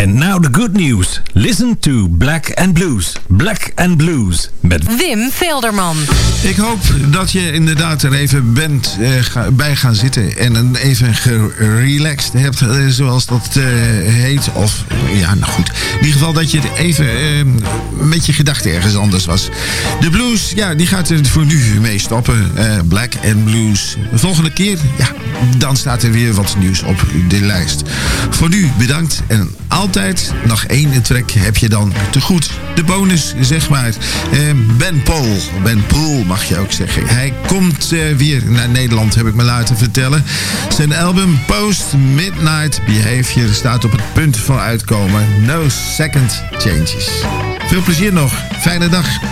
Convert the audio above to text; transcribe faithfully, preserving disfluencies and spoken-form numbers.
And now the good news. Listen to Black and Blues. Black and Blues met Wim Velderman. Ik hoop dat je inderdaad er even bent uh, ga, bij gaan zitten en een even gerelaxed hebt, uh, zoals dat uh, heet. Of, ja, nou goed. In ieder geval dat je even uh, met je gedachten ergens anders was. De blues, ja, die gaat er voor nu mee stoppen. Uh, Black and Blues. De volgende keer, ja, dan staat er weer wat nieuws op de lijst. Voor nu bedankt en altijd nog één track heb je dan te goed. De bonus, zeg maar. Uh, Ben Paul. Ben Paul mag je ook zeggen. Hij komt uh, weer naar Nederland, heb ik me laten vertellen. Zijn album Post Midnight Behavior staat op het punt van uitkomen. No Second Changes. Veel plezier nog. Fijne dag.